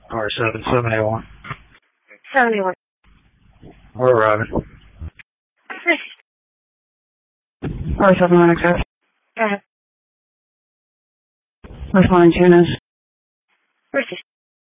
R771. 71. We're arriving. R716. Go ahead. Responding to Tunis. British.